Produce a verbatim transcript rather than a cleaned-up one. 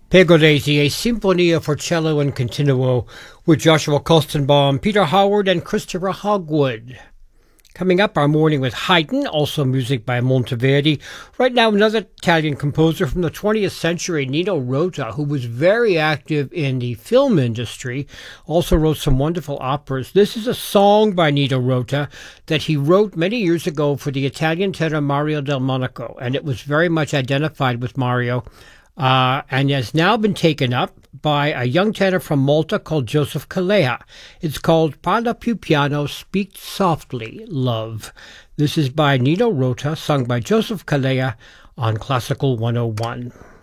Pergolesi, a Sinfonia for Cello and Continuo with Joshua Kostenbaum, Peter Howard, and Christopher Hogwood. Coming up, our morning with Haydn, also music by Monteverdi. Right now, another Italian composer from the twentieth century, Nino Rota, who was very active in the film industry, also wrote some wonderful operas. This is a song by Nino Rota that he wrote many years ago for the Italian tenor Mario del Monaco, and it was very much identified with Mario. Uh, and has now been taken up by a young tenor from Malta called Joseph Calleja. It's called Parla più piano, Speak Softly, Love. This is by Nino Rota, sung by Joseph Calleja on Classical one oh one.